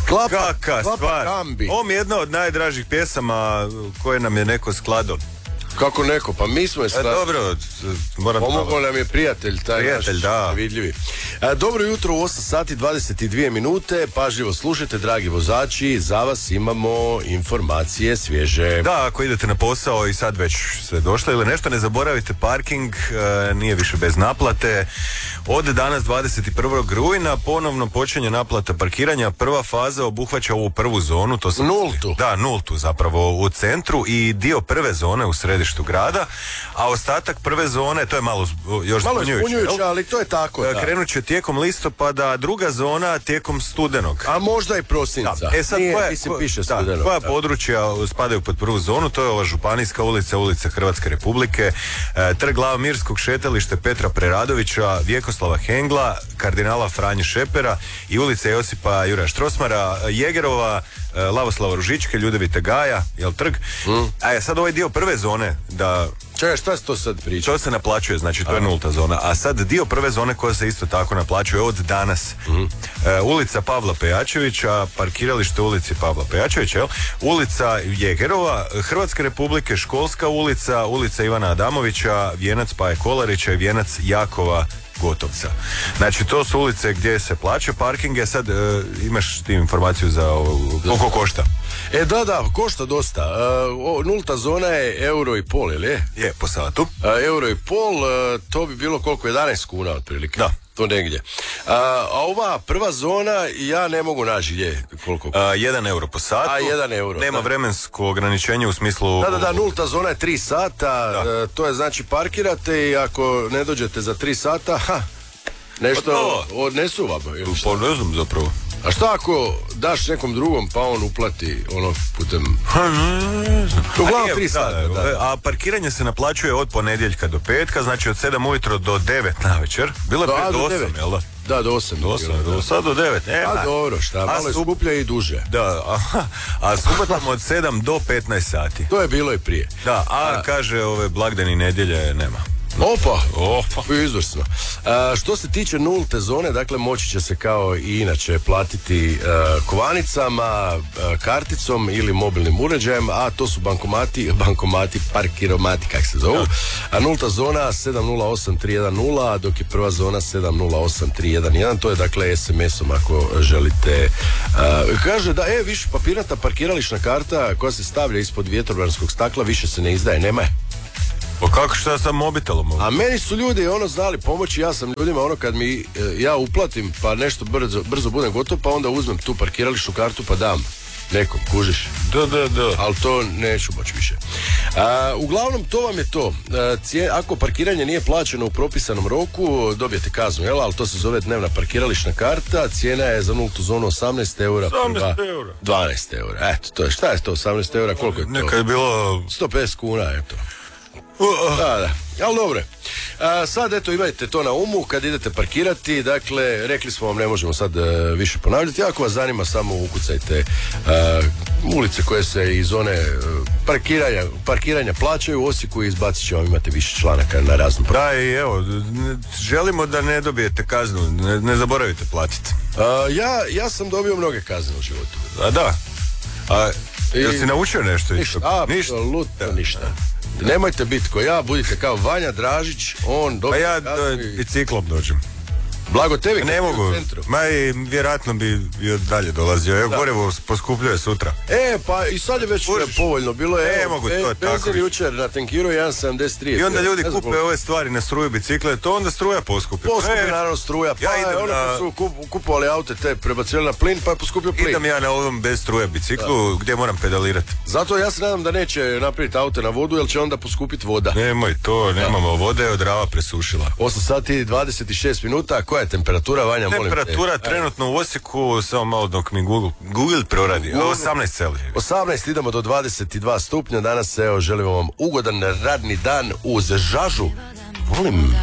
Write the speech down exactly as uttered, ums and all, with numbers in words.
Klapa, Kaka klapa stvar. Kambi. Ovo mi je jedna od najdražih pjesama koje nam je neko skladao. Kako neko, pa mi smo je E, skladali. dobro, moram... Pomogao nam je prijatelj, taj Prijatelj, naš da. vidljivi. E, dobro jutro u osam sati dvadeset dvije minute, pažljivo slušajte, dragi vozači, za vas imamo informacije svježe. Da, ako idete na posao i sad već ste došli ili nešto, ne zaboravite parking, e, nije više bez naplate. Od danas dvadeset prvog rujna ponovno počinje naplata parkiranja. Prva faza obuhvaća ovu prvu zonu. To sam Nultu. Da, nultu zapravo u centru i dio prve zone u središtu grada, a ostatak prve zone, to je malo zb- još Malo zbunjujuće, zbunjujuće, jel? ali to je tako, E, da. Krenut će tijekom listopada, druga zona tijekom studenog. A možda i prosinca. Da. E sad, Nije, koja, mislim, ko- piše da, studenog. koja Da. područja spadaju pod prvu zonu? To je ova Županijska ulica, ulica Hrvatske Republike, e, Trg Glava Mirskog, šetalište Petra Preradovića, Vjekoslava Hengla, kardinala Franje Šepera i ulica Josipa Juraja Štrosmara, Jegerova, e, Lavoslava Ružičke, Ljudevita Gaja, jel trg? Mm. A sad ovaj dio prve zone, da Čekaj, šta se to sad priča? to se naplaćuje, znači to je nulta zona. A sad dio prve zone koja se isto tako naplaćuje od danas. Mhm. E, ulica Pavla Pejačevića, parkiralište ulici Pavla Pejačevića, jel? Ulica Jegerova, Hrvatske Republike, Školska ulica, ulica Ivana Adamovića, Vijenac Paje Kolarića i Vijenac Jakova Gotovca. Znači to su ulice gdje se plaća parking. Je sad e, imaš ti informaciju za ovo, koliko košta? E da, da, košta dosta. E, o, nulta zona je euro i pol, ili je? Je, po satu. E, euro i pol, e, to bi bilo koliko, jedanaest kuna otprilike. Da. To negdje. A, a ova prva zona, ja ne mogu naći gdje, koliko. A, jedan euro po satu. A, jedan euro, Nema da. vremensko ograničenje u smislu... Da, da, da, nulta zona je tri sata, Da. e, to je znači parkirate i ako ne dođete za tri sata, ha, nešto Gotovo. odnesu vam. ili šta? Pa ne znam zapravo. A šta ako daš nekom drugom pa on uplati ono putem... Uglavnom A nije, tri sata, da. A parkiranje se naplaćuje od ponedjeljka do petka, znači od sedam ujutro do devet navečer. Bilo je Da, prije do do osam, devet. jel da? Da, do osam. Do osam, do, sad do devet. E, A a, dobro, šta, a malo je sup- skuplje i duže. Da, a, a subotom od sedam do petnaest sati. To je bilo i prije. Da, a, kaže ove blagdani nedjelje nema. Opa, Opa. izvrsno. A, što se tiče nulte zone, dakle moći će se kao i inače platiti a, kovanicama, a, karticom ili mobilnim uređajem, a to su bankomati, bankomati, parkiromati, kak se zovu. A nulta zona sedam nula osam tri jedan nula, dok je prva zona sedam nula osam tri jedan jedan, to je dakle es em esom ako želite. A, kaže da, e, više papirnata parkirališna karta koja se stavlja ispod vjetrobranskog stakla više se ne izdaje, nema je. Pa kako šta sa mobitelom? A meni su ljudi ono znali pomoći, ja sam ljudima ono kad mi e, ja uplatim pa nešto brzo, brzo budem gotov pa onda uzmem tu parkirališnu kartu pa dam nekom, kužiš. Da, da, da. Ali to neću moći više. A, uglavnom to vam je to. A, cije, ako parkiranje nije plaćeno u propisanom roku dobijete kaznu, jel? Ali to se zove dnevna parkirališna karta. Cijena je za nultu zonu osamnaest eura. osamnaest eura. dvanaest eura. Eto, to je, šta je to osamnaest eura? Koliko je to? Nekad je bilo... sto pedeset kuna je to. Da, da, ali dobro. A, sad eto imajte to na umu kad idete parkirati, dakle rekli smo vam ne možemo sad e, više ponavljati, ako vas zanima samo ukucajte e, ulice koje se iz zone e, parkiranja, parkiranja plaćaju u Osijeku i izbacit će vam, imate više članaka na raznom. Da, i evo, ne- želimo da ne dobijete kaznu, ne, ne zaboravite platiti. A, ja, ja sam dobio mnoge kazne u životu. A da, a I- jel si naučio nešto? Ništa, Ništa. apsolutno ništa. Nemojte biti ko ja, budite kao Vanja Dražić, on Pa dobio ja kaznu e, i- biciklom dođem. Blago tebi, Ne kad si mogu, u centru. ma i vjerojatno bi i od dalje dolazio. Evo, gorivo poskupljuje sutra. E, pa i sad je već Kužiš? povoljno. Bilo je, Ne evo, mogu be- to tako benzin više. jučer na tankiru jedan sedamdeset tri. I onda ljudi Ne znam kupe koliko. ove stvari na struju bicikle, to onda struja poskupi. Poskupi E, naravno struja, pa ja je idem ono na- kad su kup- kupovali aute te prebacili na plin, pa je poskupio plin. Idem ja na ovom bez struje biciklu gdje moram pedalirati. Zato ja se nadam da neće napraviti aute na vodu, jer će onda poskupiti voda. Nemoj to, nemamo vode, od Drava presušila. osam sati dvadeset šest minuta, koja je temperatura, Vanja, molim te? Temperatura trenutno u Osijeku, samo malo dok mi Google, Google proradi, Google. osamnaest Celzija. osamnaest, idemo do dvadeset dva stupnja, danas evo želimo vam ugodan radni dan uz žažu. Volim